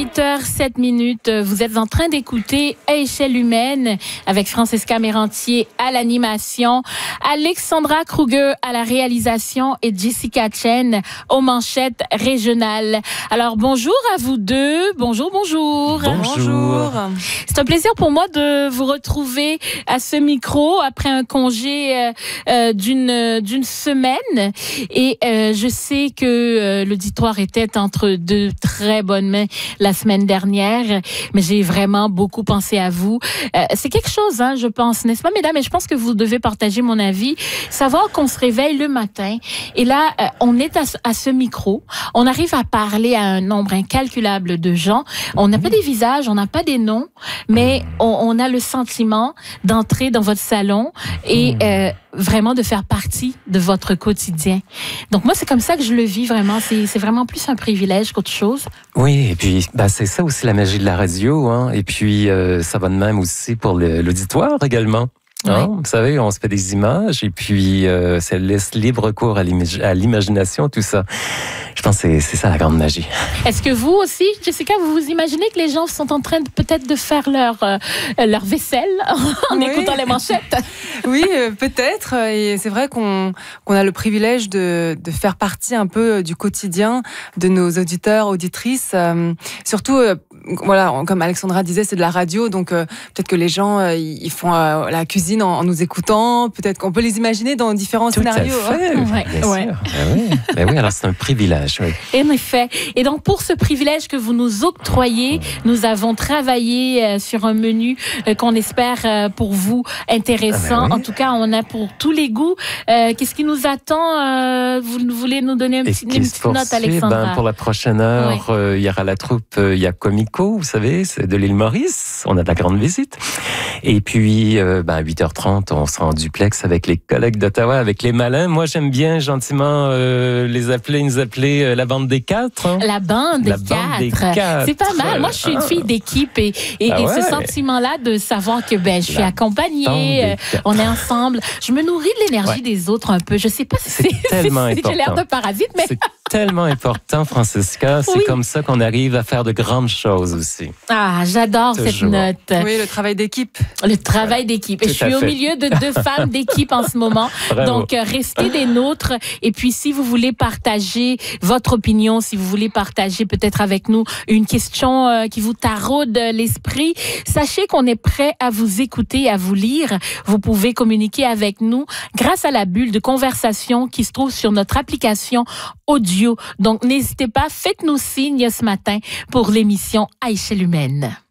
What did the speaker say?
8h07. Vous êtes en train d'écouter À échelle humaine avec Francesca Mérantier à l'animation, Alexandra Kruger à la réalisation et Jessica Chen aux manchettes régionales. Alors bonjour à vous deux. Bonjour. Bonjour. C'est un plaisir pour moi de vous retrouver à ce micro après un congé d'une semaine. Et je sais que l'auditoire était entre de très bonnes mains la semaine dernière, mais j'ai vraiment beaucoup pensé à vous. C'est quelque chose, je pense, n'est-ce pas, mesdames? Et je pense que vous devez partager mon avis. Savoir qu'on se réveille le matin et là, on est à ce micro, on arrive à parler à un nombre incalculable de gens. On n'a pas des visages, on n'a pas des noms, mais on a le sentiment d'entrer dans votre salon et vraiment de faire partie de votre quotidien. Donc moi, c'est comme ça que je le vis vraiment. C'est vraiment plus un privilège qu'autre chose. Oui, et puis c'est ça aussi la magie de la radio. Et puis ça va de même aussi pour l'auditoire également. Oui. Vous savez, on se fait des images et puis ça laisse libre cours à l'imagination, tout ça. Je pense que c'est ça la grande magie. Est-ce que vous aussi, Jessica, vous vous imaginez que les gens sont en train peut-être de faire leur vaisselle en écoutant les manchettes? Oui, peut-être. Et c'est vrai qu'on a le privilège de faire partie un peu du quotidien de nos auditeurs, auditrices. Surtout, voilà, comme Alexandra disait, c'est de la radio, donc peut-être que les gens ils font la cuisine en nous écoutant. Peut-être qu'on peut les imaginer dans différents scénarios. Tout à fait, bien sûr. Oui, alors c'est un privilège. Oui. En effet. Et donc, pour ce privilège que vous nous octroyez, nous avons travaillé sur un menu qu'on espère pour vous intéressant. En tout cas, on a pour tous les goûts. Qu'est-ce qui nous attend? Vous voulez nous donner une petite note, Alexandra? Pour la prochaine heure, il y aura la troupe Comico, vous savez, c'est de l'île Maurice. On a de la grande visite. Et puis, à 8h30, on sera en duplex avec les collègues d'Ottawa, avec les malins. Moi, j'aime bien gentiment nous appeler la bande des quatre. La bande des quatre. C'est pas mal. Moi, je suis une fille d'équipe et ce sentiment-là de savoir que je suis accompagnée, on est ensemble. Je me nourris de l'énergie des autres un peu. Je sais pas si c'est tellement important. J'ai l'air de parasite, mais c'est tellement important, Francesca. C'est comme ça qu'on arrive à faire de grandes choses aussi. Ah, j'adore cette note. Oui, le travail d'équipe. Le travail d'équipe. Et je suis au milieu de deux femmes d'équipe en ce moment. Bravo. Donc, restez des nôtres. Et puis, si vous voulez partager votre opinion, si vous voulez partager peut-être avec nous une question qui vous taraude l'esprit, sachez qu'on est prêt à vous écouter, à vous lire. Vous pouvez communiquer avec nous grâce à la bulle de conversation qui se trouve sur notre application audio. Donc, n'hésitez pas, faites-nous signe ce matin pour l'émission À échelle humaine.